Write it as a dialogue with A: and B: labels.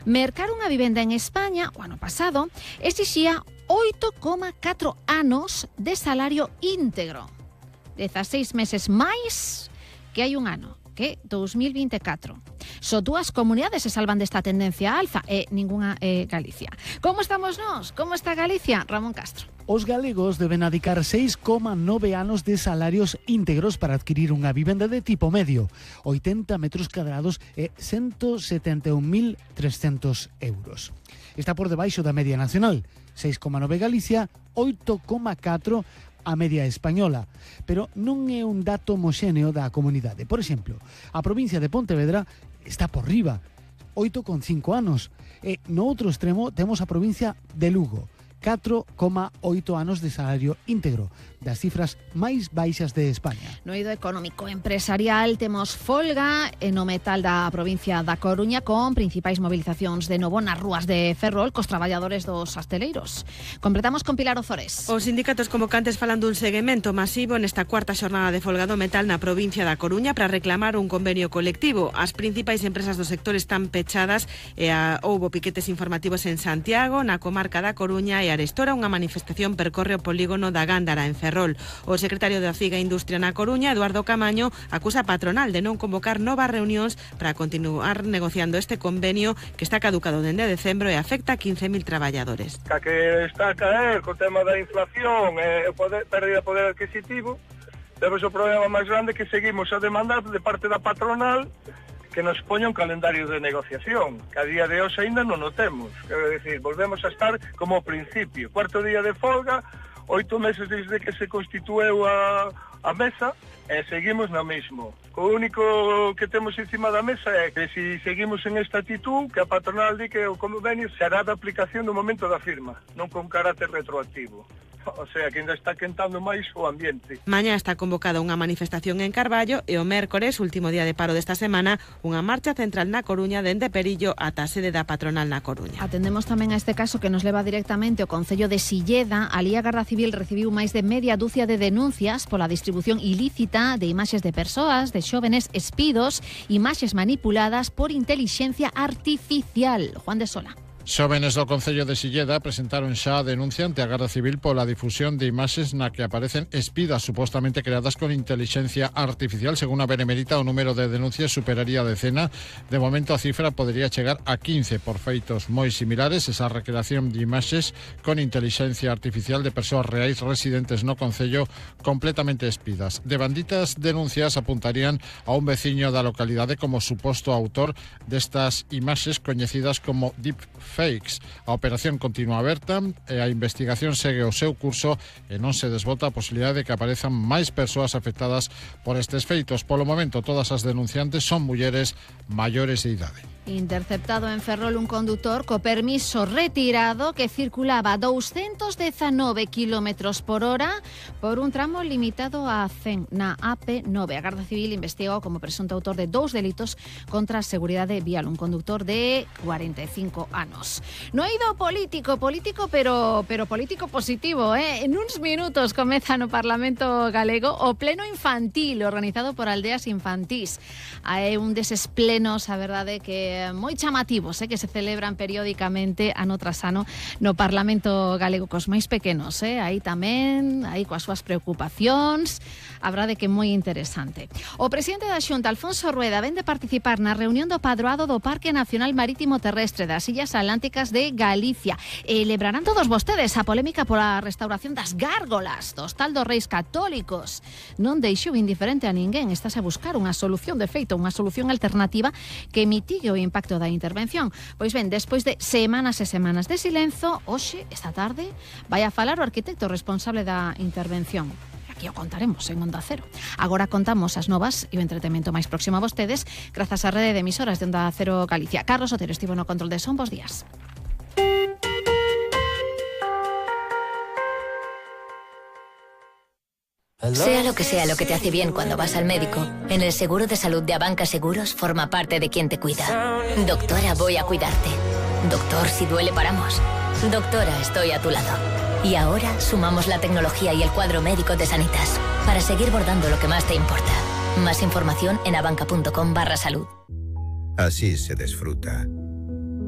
A: Mercar unha vivenda en España, o ano pasado, exixía 8,4 anos de salario íntegro. 16 meses máis que hai un ano, que 2024. Só dúas comunidades se salvan desta tendencia alza e ningunha é Galicia. Como estamos nós? Como está Galicia? Ramón Castro.
B: Os galegos deben adicar 6,9 anos de salarios íntegros para adquirir unha vivenda de tipo medio, 80 metros cadrados e 171.300 euros. Está por debaixo da media nacional, 6,9 Galicia, 8,4 a media española, pero non é un dato homoxéneo da comunidade. Por exemplo, a provincia de Pontevedra está por riba, 8,5 anos, e no outro extremo temos a provincia de Lugo, 4,8 anos de salario íntegro, das cifras máis baixas de España.
A: No eido económico empresarial temos folga no metal da provincia da Coruña con principais movilizacións de novo nas rúas de Ferrol cos traballadores dos asteleiros. Completamos con Pilar Ozores.
C: Os sindicatos convocantes falan dun seguimento masivo nesta cuarta xornada de folga do metal na provincia da Coruña para reclamar un convenio colectivo. As principais empresas do sector están pechadas e houbo piquetes informativos en Santiago, na comarca da Coruña e arestora unha manifestación percorre o polígono da Gándara en Ferrol. O secretario da CIGA Industria na Coruña, Eduardo Camaño, acusa a patronal de non convocar novas reunións para continuar negociando este convenio que está caducado dende decembro e afecta a 15.000 traballadores.
D: Que está a caer co tema da inflación e pérdida de poder adquisitivo, temos o problema máis grande que seguimos a demandar de parte da patronal que nos poña un calendario de negociación, que a día de hoxe ainda non o temos. Quero dicir, volvemos a estar como ao principio. Cuarto día de folga, 8 meses desde que se constitueu a mesa, e seguimos no mismo. O único que temos encima da mesa é que se seguimos en esta actitud, que a patronal di que o convenio será de aplicación no momento da firma, non con carácter retroactivo. O sea, que ainda está quentando máis o ambiente.
C: Mañá está convocada unha manifestación en Carballo e o mércores, último día de paro desta semana, unha marcha central na Coruña dende Perillo ata a sede da patronal na Coruña.
A: Atendemos tamén a este caso que nos leva directamente o Concello de Silleda. Alí a Garda Civil recibiu máis de media dúcia de denuncias pola distribución ilícita de imaxes de persoas, de xóvenes espidos, imaxes manipuladas por intelixencia artificial. Juan de Sola.
E: Xóvenes do Concello de Silleda presentaron xa a denuncia ante a Garda Civil pola difusión de imaxes na que aparecen espidas supostamente creadas con inteligencia artificial. Según a Benemérita, o número de denuncias superaría a decena. De momento a cifra podería chegar a 15 por feitos moi similares. Esa recreación de imaxes con inteligencia artificial de persoas reais residentes no Concello completamente espidas. De banditas denuncias apuntarían a un veciño da localidade como suposto autor destas imaxes coñecidas como deepfakes. A operación continúa aberta e a investigación segue o seu curso e non se desbota a posibilidade de que aparezan máis persoas afectadas por estes feitos. Polo momento, todas as denunciantes son mulleres maiores de idade.
A: Interceptado en Ferrol un condutor co permiso retirado que circulaba a 219 km por hora por un tramo limitado a 100 na AP9. A Garda Civil investigou como presunto autor de 2 delitos contra a seguridade vial, un conductor de 45 anos. No eido político, pero político positivo, En uns minutos comeza no Parlamento galego o pleno infantil organizado por Aldeas Infantís. É un deses plenos, a verdade, que moi chamativos, que se celebran periódicamente ano tras ano no Parlamento galego cos máis pequenos, aí tamén, aí coas súas preocupacións, a verdade que é moi interesante. O presidente da Xunta, Alfonso Rueda, vén de participar na reunión do Padroado do Parque Nacional Marítimo Terrestre das Illas Atlánticas de Galicia. Lembrarán todos vostedes a polémica pola restauración das gárgolas dos tal dos Reis Católicos. Non deixou indiferente a ninguén. Estase a buscar unha solución de feito, unha solución alternativa que mitigue o impacto da intervención. Pois ben, despois de semanas e semanas de silencio, hoxe, esta tarde, vai a falar o arquitecto responsable da intervención. Aquí o contaremos en Onda Cero. Agora contamos as novas e o entretemento máis próximo a vostedes grazas á rede de emisoras de Onda Cero Galicia. Carlos Otero estivo no control de son. Bos días.
F: Sea lo que te hace bien cuando vas al médico, en el seguro de salud de Abanca Seguros forma parte de quien te cuida. Doctora, voy a cuidarte. Doctor, si duele paramos. Doctora, estoy a tu lado. Y ahora sumamos la tecnología y el cuadro médico de Sanitas para seguir bordando lo que más te importa. Más información en abanca.com/salud.
G: Así se disfruta.